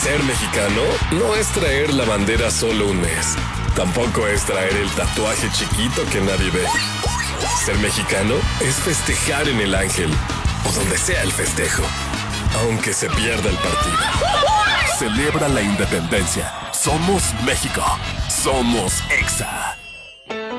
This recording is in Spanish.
Ser mexicano no es traer la bandera solo un mes. Tampoco es traer el tatuaje chiquito que nadie ve. Ser mexicano es festejar en el Ángel o donde sea el festejo, aunque se pierda el partido. Celebra la independencia. Somos México. Somos Exa.